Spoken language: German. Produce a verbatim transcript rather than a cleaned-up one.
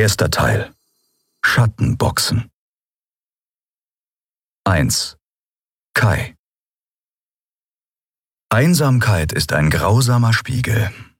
Erster Teil. Schattenboxen. eins. Kai. Einsamkeit ist ein grausamer Spiegel.